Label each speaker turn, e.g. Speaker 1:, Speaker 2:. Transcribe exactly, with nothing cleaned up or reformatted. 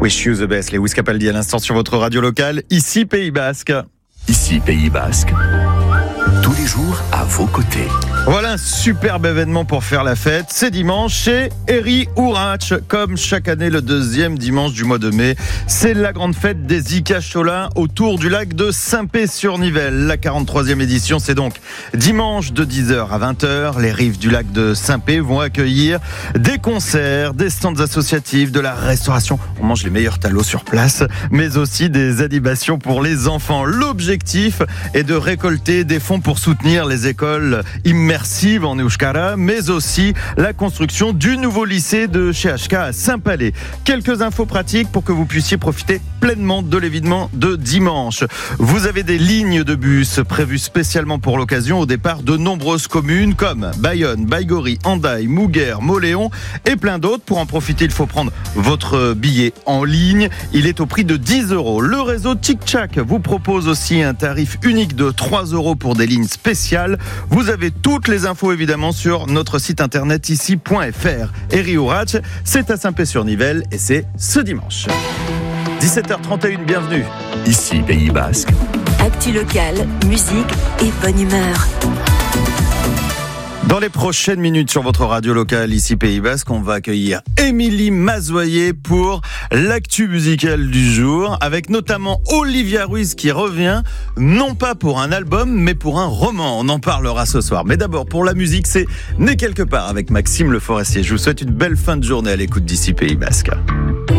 Speaker 1: Wish you the best, Lewis Capaldi à l'instant sur votre radio locale, ici Pays Basque.
Speaker 2: Ici Pays Basque, tous les jours à vos côtés.
Speaker 1: Voilà un superbe événement pour faire la fête. C'est dimanche chez Eri Urach. Comme chaque année, le deuxième dimanche du mois de mai, c'est la grande fête des Icacholins autour du lac de Saint-Pé-sur-Nivelle. La quarante-troisième édition, c'est donc dimanche de dix heures à vingt heures. Les rives du lac de Saint-Pé vont accueillir des concerts, des stands associatifs, de la restauration. On mange les meilleurs talos sur place, mais aussi des animations pour les enfants. L'objectif est de récolter des fonds pour soutenir les écoles immersives en Euskara, mais aussi la construction du nouveau lycée de chez H K à Saint-Palais. Quelques infos pratiques pour que vous puissiez profiter pleinement de l'événement de dimanche. Vous avez des lignes de bus prévues spécialement pour l'occasion au départ de nombreuses communes comme Bayonne, Baïgorry, Hendaye, Mouguer, Moléon et plein d'autres. Pour en profiter, il faut prendre votre billet en ligne. Il est au prix de dix euros. Le réseau Tic-Tac vous propose aussi un tarif unique de trois euros pour des lignes spéciales. Vous avez toutes les infos évidemment sur notre site internet ici point f r. Eri Urach, c'est à Saint-Pé-sur-Nivelle et c'est ce dimanche. dix-sept heures trente et une, bienvenue.
Speaker 2: Ici Pays Basque.
Speaker 3: Actu locale, musique et bonne humeur.
Speaker 1: Dans les prochaines minutes sur votre radio locale, ici Pays Basque, on va accueillir Émilie Mazoyer pour l'actu musicale du jour, avec notamment Olivia Ruiz qui revient, non pas pour un album, mais pour un roman. On en parlera ce soir. Mais d'abord, pour la musique, c'est Né quelque part avec Maxime Le Forestier. Je vous souhaite une belle fin de journée à l'écoute d'ici Pays Basque.